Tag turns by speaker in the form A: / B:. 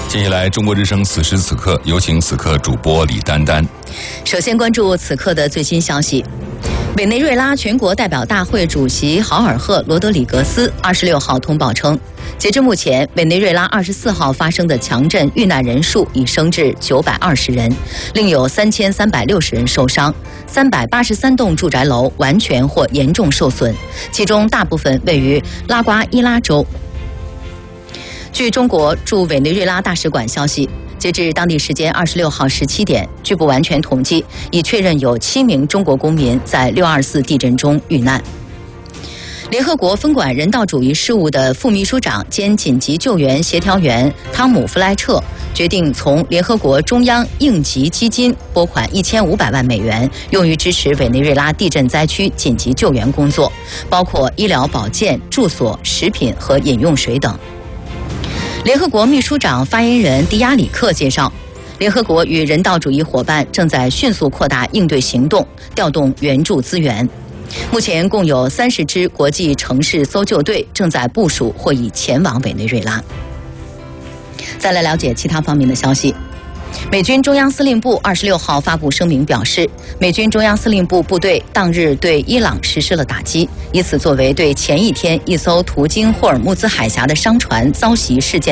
A: 接下来，中国之声此时此刻，有请此刻主播李丹丹。
B: 首先关注此刻的最新消息。委内瑞拉全国代表大会主席豪尔赫·罗德里格斯26号通报称，截至目前，委内瑞拉24号发生的强震遇难人数已升至920人，另有3360人受伤，383栋住宅楼完全或严重受损，其中大部分位于拉瓜伊拉州。据中国驻委内瑞拉大使馆消息，截至当地时间26号17点，据不完全统计，已确认有7名中国公民在624地震中遇难。联合国分管人道主义事务的副秘书长兼紧急救援协调员汤姆·弗莱彻决定从联合国中央应急基金拨款1500万美元，用于支持委内瑞拉地震灾区紧急救援工作，包括医疗保健、住所、食品和饮用水等。联合国秘书长发言人迪亚里克介绍，联合国与人道主义伙伴正在迅速扩大应对行动，调动援助资源。目前共有30支国际城市搜救队正在部署或已前往委内瑞拉。再来了解其他方面的消息。美军中央司令部26号发布声明表示，美军中央司令部部队当日对伊朗实施了打击，以此作为对前一天一艘途经霍尔木兹海峡的商船遭袭事件